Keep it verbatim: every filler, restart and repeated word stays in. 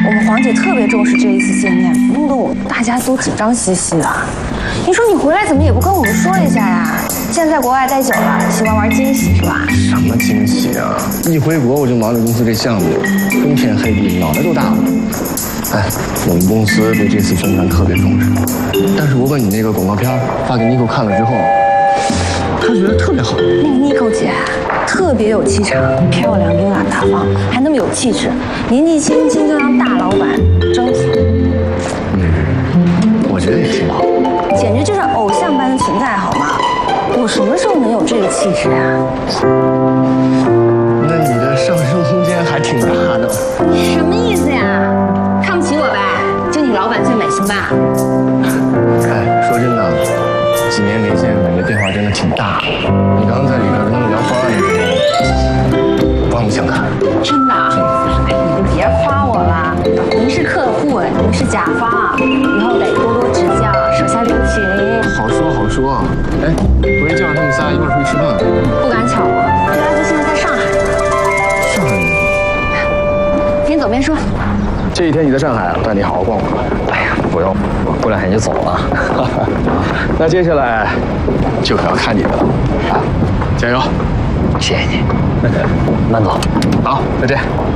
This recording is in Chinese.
我们黄姐特别重视这一次见面，弄得我们大家都紧张兮兮的。你说你回来怎么也不跟我们说一下呀？现在在国外待久了，喜欢玩惊喜是吧？ 什么惊喜啊！一回国我就忙着公司这项目，昏天黑地，脑袋都大了。哎，我们公司对这次宣传特别重视，但是我把你那个广告片发给 Nico 看了之后，他觉得特别好。 那个 Nico 姐特别有气场，漂亮、优雅、大方，还那么有气质，年纪轻轻就让大老板征服。 嗯，我觉得也挺好。 简直就是偶像般的存在，好吗？我什么时候能有这个气质啊？ 那你的上升空间还挺大的。 什么意思呀？看不起我呗？就你老板最美行吧？ 哎，说真的，几年没见，感觉变化真的挺大的。你刚刚在里边跟他们聊方案的时候，刮目相看。 真的？真的。哎，你就别夸我了。您是客户，您是甲方，以后得多多指教，手下留情。 好说好说。哎，回去叫上他们仨一块儿出去吃饭。 不赶巧了，原来就现在在上海。 上海？ 边走边说。 这一天你在上海，我带你好好逛逛。 哎呀，不用，我过两天就走了。 那接下来就可要看你的了啊！加油！ 谢谢你，慢走。 好，再见。